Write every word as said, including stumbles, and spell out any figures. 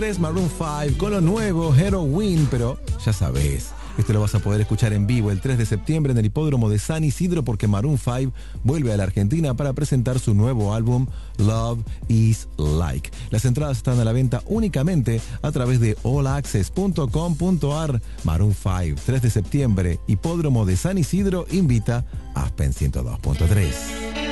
Es Maroon cinco con lo nuevo Heroin, pero ya sabes, esto lo vas a poder escuchar en vivo el tres de septiembre en el hipódromo de San Isidro, porque Maroon cinco vuelve a la Argentina para presentar su nuevo álbum Love is Like. Las entradas están a la venta únicamente a través de all access punto com punto a r. Maroon cinco, tres de septiembre, hipódromo de San Isidro, invita a Aspen ciento dos punto tres.